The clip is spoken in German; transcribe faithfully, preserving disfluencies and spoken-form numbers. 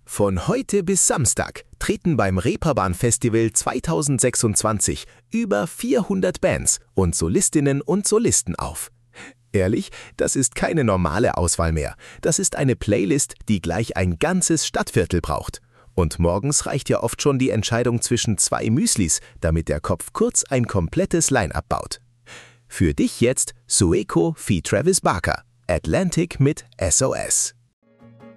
Von heute bis Samstag treten beim Reeperbahn Festival zweitausendsechsundzwanzig über vierhundert Bands und Solistinnen und Solisten auf. Ehrlich, das ist keine normale Auswahl mehr. Das ist eine Playlist, die gleich ein ganzes Stadtviertel braucht. Und morgens reicht ja oft schon die Entscheidung zwischen zwei Müslis, damit der Kopf kurz ein komplettes Line-Up baut. Für dich jetzt Sueco feat. Travis Barker, Atlantic mit S O S.